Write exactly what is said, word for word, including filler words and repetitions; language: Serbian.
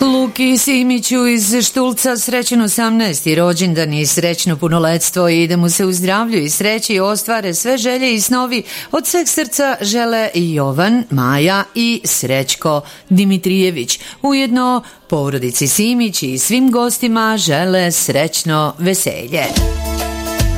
Luki Simiću iz Štulca srećan osamnaesti rođendan i srećno punoletstvo i da mu se u zdravlju i sreći ostvare sve želje i snovi. Od sveg srca žele i Jovan, Maja i Srećko Dimitrijević. Ujedno porodici Simić i svim gostima žele srećno veselje.